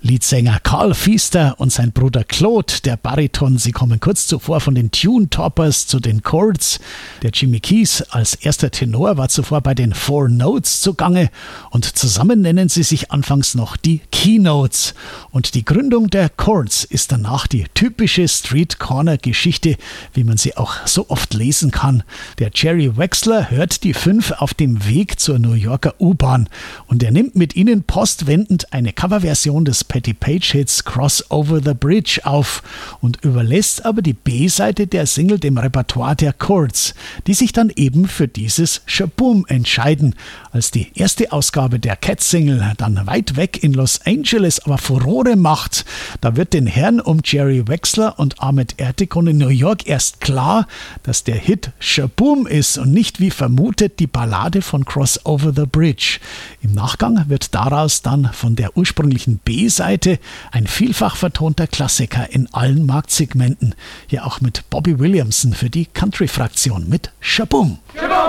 Leadsänger Carl Feaster und sein Bruder Claude, der Bariton, sie kommen kurz zuvor von den Tune Toppers zu den Chords. Der Jimmy Keys als erster Tenor war zuvor bei den Four Notes zugange und zusammen nennen sie sich anfangs noch die Keynotes. Und die Gründung der Chords ist danach die typische Street-Corner-Geschichte, wie man sie auch so oft lesen kann. Der Jerry Wexler hört die 5 auf dem Weg zur New Yorker U-Bahn und er nimmt mit ihnen postwendend eine Coverversion des Patti Page-Hits Cross Over the Bridge auf und überlässt aber die B-Seite der Single dem Repertoire der Chords, die sich dann eben für dieses Shaboom entscheiden. Als die erste Ausgabe der Cat-Single dann weit weg in Los Angeles aber Furore macht, da wird den Herren um Jerry Wexler und Ahmet Ertegun in New York erst klar, dass der Hit Shaboom ist und nicht wie vermutet die Ballade von Cross Over the Bridge. Im Nachgang wird daraus dann von der ursprünglichen B-Seite ein vielfach vertonter Klassiker in allen Marktsegmenten. Hier auch mit Bobby Williamson für die Country-Fraktion mit Shaboom.